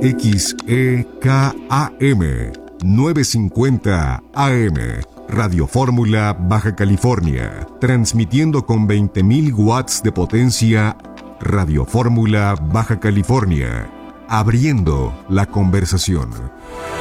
XEKAM 950 AM, Radio Fórmula, Baja California, transmitiendo con 20.000 watts de potencia. Radio Fórmula, Baja California, abriendo la conversación.